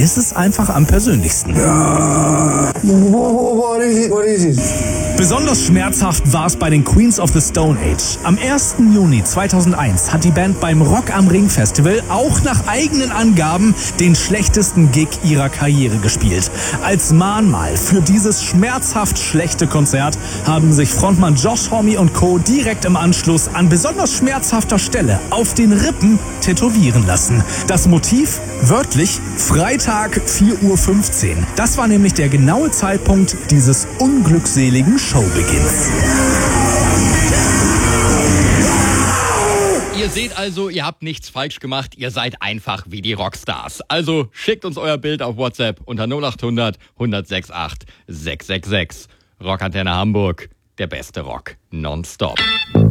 ist es einfach am persönlichsten. What is it? Besonders schmerzhaft war es bei den Queens of the Stone Age. Am 1. Juni 2001 hat die Band beim Rock am Ring Festival auch nach eigenen Angaben den schlechtesten Gig ihrer Karriere gespielt. Als Mahnmal für dieses schmerzhaft schlechte Konzert haben sich Frontmann Josh Homme und Co. direkt im Anschluss an besonders schmerzhafter Stelle auf den Rippen tätowieren lassen. Das Motiv wörtlich Freitag 4:15 Uhr. Das war nämlich der genaue Zeitpunkt dieses unglückseligen Showbeginns. Ihr seht also, ihr habt nichts falsch gemacht, ihr seid einfach wie die Rockstars. Also schickt uns euer Bild auf WhatsApp unter 0800 1068 666. Rockantenne Hamburg, der beste Rock nonstop.